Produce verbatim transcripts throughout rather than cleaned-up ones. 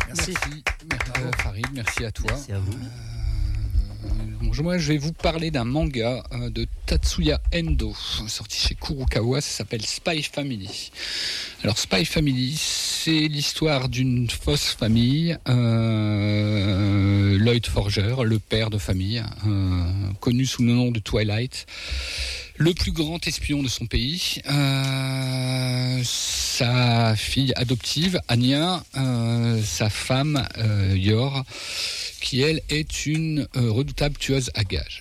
Merci. Merci, euh, Farid, merci à toi. Merci à vous. Euh, bonjour, moi je vais vous parler d'un manga euh, de Tatsuya Endo, sorti chez Kurokawa, ça s'appelle Spy Family. Alors Spy Family, c'est l'histoire d'une fausse famille, euh, Lloyd Forger, le père de famille, euh, connu sous le nom de Twilight, le plus grand espion de son pays, euh, sa fille adoptive, Anya, euh, sa femme, euh, Yor, qui elle est une euh, redoutable tueuse à gages.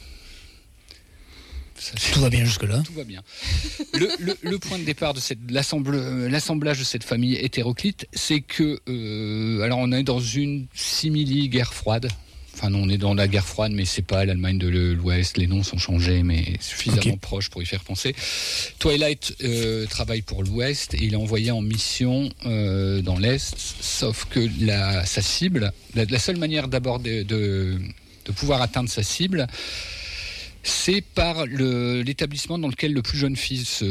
Ça, Tout va bien jusque-là. Tout va bien. Le, le, le point de départ de cette, l'assemble, l'assemblage de cette famille hétéroclite, c'est que, euh, alors on est dans une simili-guerre froide. Enfin non, on est dans la guerre froide, mais c'est pas l'Allemagne de l'Ouest, les noms sont changés, mais suffisamment okay. proches pour y faire penser. Twilight euh, travaille pour l'Ouest et il est envoyé en mission euh, dans l'Est, sauf que la, sa cible, la, la seule manière d'aborder, de, de pouvoir atteindre sa cible, c'est par le, l'établissement dans lequel le plus jeune fils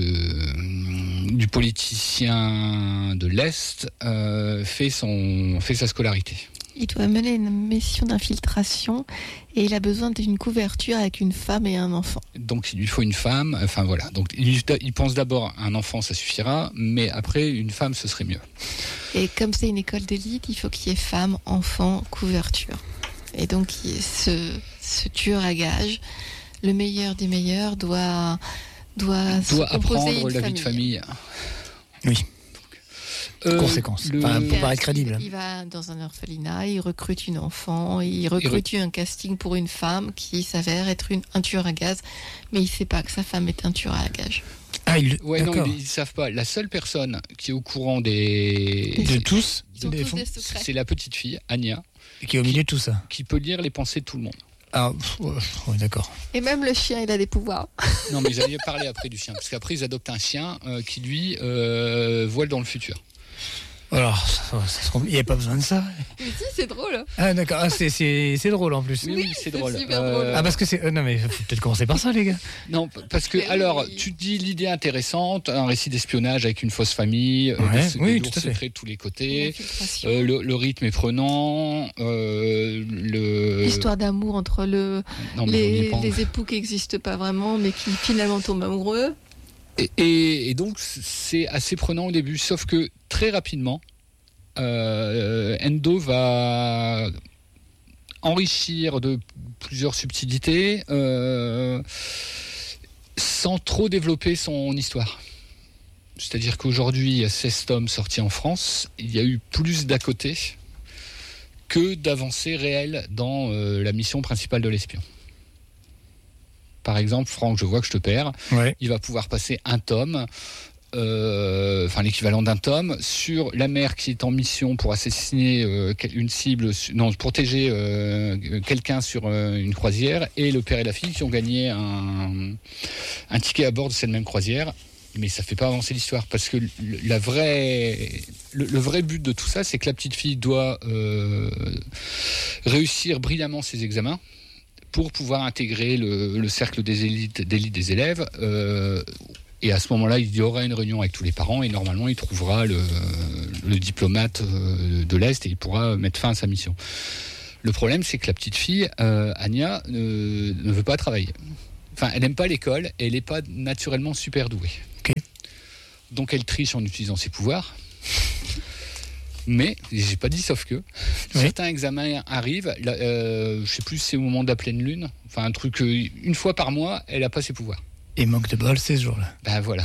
de, du politicien de l'Est euh, fait, son, fait sa scolarité. Il doit mener une mission d'infiltration et il a besoin d'une couverture avec une femme et un enfant. Donc il lui faut une femme, enfin voilà. Donc il, il pense d'abord un enfant, ça suffira, mais après une femme, ce serait mieux. Et comme c'est une école d'élite, il faut qu'il y ait femme, enfant, couverture. Et donc ce, ce tueur à gages, le meilleur des meilleurs, doit, doit, doit apprendre la famille. vie de famille. Oui. Euh, Conséquences. Le... Enfin, pour paraître crédible. Il, il va dans un orphelinat, il recrute une enfant, il recrute il re... un casting pour une femme qui s'avère être une, un tueur à gages, mais il ne sait pas que sa femme est un tueur à gages. Ah, il... ouais, non, ils ne savent pas. La seule personne qui est au courant des... De tous, des fonds, c'est la petite fille, Anya. Et qui est au milieu de tout ça. Qui peut lire les pensées de tout le monde. Ah, ouais, d'accord. Et même le chien, il a des pouvoirs. Non, mais ils allaient parler après du chien. Parce qu'après, ils adoptent un chien euh, qui, lui, euh, voile dans le futur. Alors, ça, ça, il n'y a pas besoin de ça. Mais si, c'est drôle. Ah, d'accord. Ah, c'est, c'est, c'est drôle en plus. Oui, oui c'est, c'est drôle. Super euh... drôle. Ah, parce que c'est. Euh, non, mais faut peut-être commencer par ça, les gars. Non, parce que, mais alors, oui. tu dis l'idée intéressante, un récit d'espionnage avec une fausse famille, ouais, des, oui, des tout à fait. secrets de tous les côtés, euh, le, le rythme est prenant, euh, le... l'histoire d'amour entre le, non, les, les époux qui n'existent pas vraiment, mais qui finalement tombent amoureux. Et, et, et donc, c'est assez prenant au début, sauf que très rapidement, Euh, Endo va enrichir de plusieurs subtilités euh, sans trop développer son histoire. C'est-à-dire qu'aujourd'hui, il y a seize tomes sortis en France, il y a eu plus d'à côté que d'avancées réelles dans euh, la mission principale de l'espion. Par exemple, Franck, je vois que je te perds, ouais. Il va pouvoir passer un tome, Euh, enfin l'équivalent d'un tome, sur la mère qui est en mission pour assassiner euh, une cible, non, protéger euh, quelqu'un sur euh, une croisière, et le père et la fille qui ont gagné un, un ticket à bord de cette même croisière. Mais ça fait pas avancer l'histoire, parce que le, la vraie, le, le vrai but de tout ça, c'est que la petite fille doit euh, réussir brillamment ses examens pour pouvoir intégrer le, le cercle des élites, d'élite des élèves. Euh, Et à ce moment-là, il y aura une réunion avec tous les parents et normalement, il trouvera le, le diplomate de l'Est et il pourra mettre fin à sa mission. Le problème, c'est que la petite fille, euh, Anya, euh, ne veut pas travailler. Enfin, elle n'aime pas l'école et elle n'est pas naturellement super douée. Okay. Donc, elle triche en utilisant ses pouvoirs. Mais, j'ai pas dit sauf que, oui. Certains examens arrivent, là, euh, je sais plus, c'est au moment de la pleine lune. Enfin, un truc, une fois par mois, elle n'a pas ses pouvoirs. Et manque de bol, c'est ce jour-là. Ben voilà.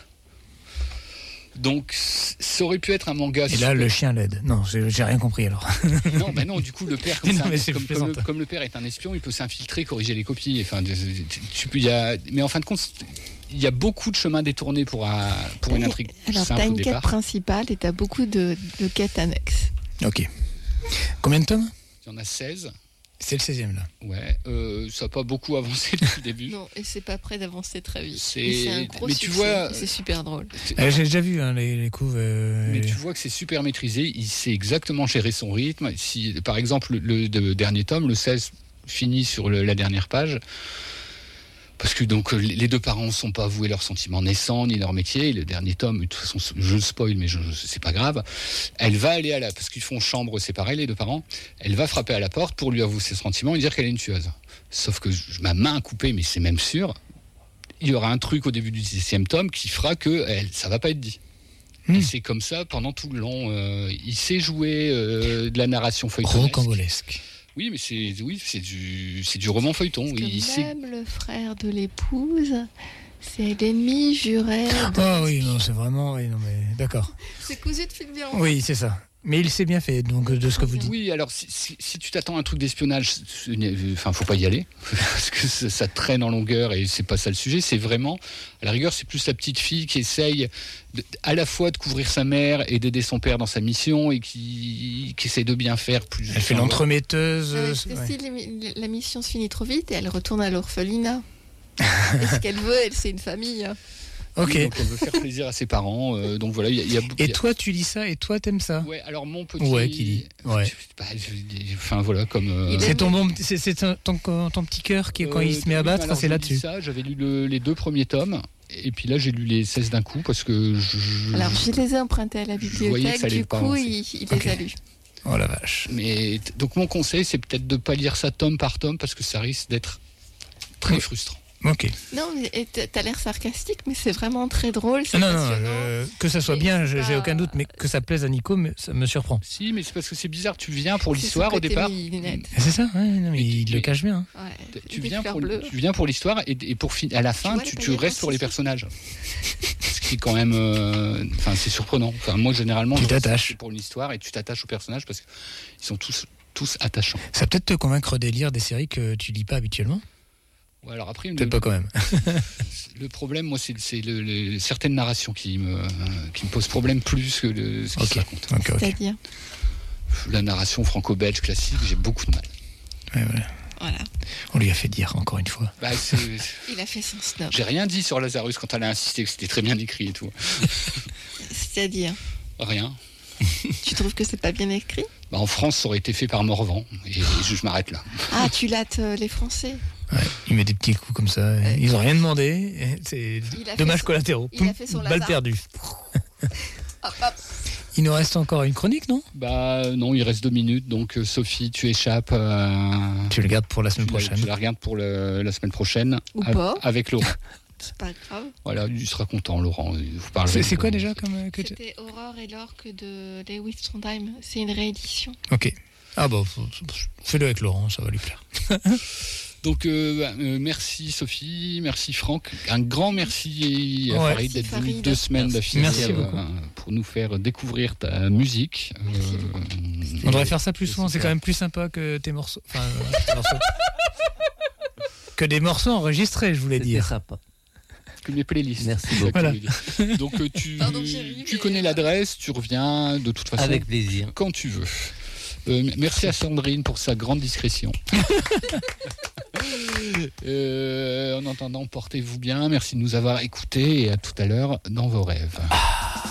Donc, ça aurait pu être un manga. Et là, super... le chien l'aide. Non, j'ai, j'ai rien compris alors. Non, ben non, du coup, le père, comme, non, un, comme, comme, le, comme le père est un espion, il peut s'infiltrer, corriger les copies. Enfin, tu peux, il y a, mais en fin de compte, il y a beaucoup de chemins détournés pour, un, pour une intrigue. Alors, tu as une quête principale et tu as beaucoup de, de quêtes annexes. Ok. Combien de tomes ? Il y en a seize. C'est le seizième là. Ouais, euh, ça n'a pas beaucoup avancé depuis le début. Non, et c'est pas prêt d'avancer très vite. C'est, et c'est un gros mais succès, tu vois, c'est super drôle. Euh, j'ai déjà vu hein, les, les couves. Euh... Mais tu vois que c'est super maîtrisé. Il sait exactement gérer son rythme. Si, par exemple, le, le, le dernier tome, le seize, finit sur le, la dernière page. Parce que donc les deux parents ne sont pas avoués leurs sentiments naissants ni leur métier. Le dernier tome, de toute façon, je le spoil, mais je, c'est pas grave. Elle va aller à la, parce qu'ils font chambre séparée, les deux parents. Elle va frapper à la porte pour lui avouer ses sentiments et dire qu'elle est une tueuse. Sauf que je, ma main a coupé, mais c'est même sûr. Il y aura un truc au début du dixième tome qui fera que elle, ça va pas être dit. Mmh. Et c'est comme ça pendant tout le long. Euh, il sait jouer euh, de la narration feuilletonesque. Rocambolesque. Oui, mais c'est oui, c'est du c'est du roman feuilleton. Parce que il même sait... le frère de l'épouse, c'est l'ennemi juré. De... Ah oui, non, c'est vraiment, oui, non mais d'accord. C'est cousu de fil bien. Oui, c'est ça. Mais il s'est bien fait, donc de ce que vous dites. Oui, alors si, si, si tu t'attends à un truc d'espionnage, enfin, faut pas y aller, parce que ça, ça traîne en longueur et c'est pas ça le sujet. C'est vraiment, à la rigueur, c'est plus la petite fille qui essaye de, à la fois de couvrir sa mère et d'aider son père dans sa mission et qui, qui essaie de bien faire plus. Elle fait l'entremetteuse. Euh, ouais. Si les, la mission se finit trop vite et elle retourne à l'orphelinat. Et ce qu'elle veut, elle, c'est une famille. Ok. Oui, donc elle veut faire plaisir à ses parents. Euh, donc voilà, il y a, y a, Et y a... toi, tu lis ça et toi, t'aimes ça? Ouais. Alors mon petit. Ouais, qui lit. Ouais. Bah, enfin voilà, comme. Euh... C'est ton bon, c'est, c'est ton, ton, ton petit cœur qui, quand euh, il se met à battre, c'est là-dessus. Ça, j'avais lu le, les deux premiers tomes. Et puis là, j'ai lu les seize d'un coup parce que. Je... Alors, je les ai empruntés à la bibliothèque. Du coup, il, il okay. les a lus. Oh la vache. Mais donc mon conseil, c'est peut-être de pas lire ça tome par tome parce que ça risque d'être très oui. frustrant. Ok. Non, mais t'as l'air sarcastique, mais c'est vraiment très drôle. Non, non, je, que ça soit et bien, j'ai pas... aucun doute, mais que ça plaise à Nico, mais ça me surprend. Si, mais c'est parce que c'est bizarre. Tu viens pour l'histoire au départ. C'est ça, ouais, non, mais il, il le cache bien. Ouais, tu, viens pour, tu viens pour l'histoire et, et pour fin, à la fin, tu, tu restes pour les personnages. Ce qui est quand même, enfin, euh, c'est surprenant. Enfin, moi, généralement, tu t'attaches pour l'histoire et tu t'attaches aux personnages parce qu'ils sont tous, tous attachants. Ça peut peut-être te convaincre de lire des séries que tu lis pas habituellement. Ouais, alors après, peut-être pas quand même. Le problème, moi, c'est, c'est le, le, certaines narrations qui me, qui me posent problème plus que le, ce qui okay. se raconte. Okay, okay. C'est-à-dire la narration franco-belge classique, j'ai beaucoup de mal. Ouais, ouais. Voilà. On lui a fait dire encore une fois. Bah, c'est... Il a fait son snob. J'ai rien dit sur Lazarus quand elle a insisté que c'était très bien écrit et tout. C'est-à-dire rien. Tu trouves que c'est pas bien écrit? Bah, en France, ça aurait été fait par Morvan. Et je, je m'arrête là. Ah, tu lattes euh, les Français? Ouais, il met des petits coups comme ça. Ouais. Ils ont rien demandé. C'est dommages collatéraux. Il a fait son balle perdue. Hop, hop. Il nous reste encore une chronique, non? Bah non, il reste deux minutes. Donc euh, Sophie, tu échappes. Euh, tu le gardes pour la semaine tu prochaine. La, tu la regardes pour le, la semaine prochaine. Ou avec, pas. Avec Laurent. C'est pas grave. Voilà, il sera content, Laurent. Vous c'est, c'est quoi déjà comme que C'était Aurore et l'orque de Lewis Trondheim. C'est une réédition. Ok. Ah bah, fais-le avec Laurent, ça va lui plaire. Donc euh, euh, merci Sophie, merci Franck, un grand merci à ouais. Farid d'être venu deux semaines d'affilée merci euh, pour nous faire découvrir ta musique. Euh, On devrait faire ça plus souvent, c'est quand même plus sympa que tes morceaux. Enfin, euh, tes morceaux. que des morceaux enregistrés, je voulais C'était dire. Sympa. Que mes playlists. Merci beaucoup. Voilà. Donc euh, tu, Pardon, chérie, tu connais l'adresse, tu reviens de toute façon. Avec plaisir. Quand tu veux. Euh, merci à Sandrine pour sa grande discrétion. euh, en attendant, portez-vous bien. Merci de nous avoir écoutés et à tout à l'heure dans vos rêves.